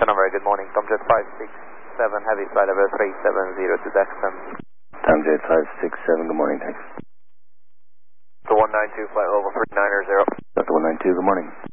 Canberra, good morning. Tomjet 567 Heavy flight level 370 to Dexton. Tomjet 567, good morning, thanks. The 192 flight level 390. Delta 192, good morning.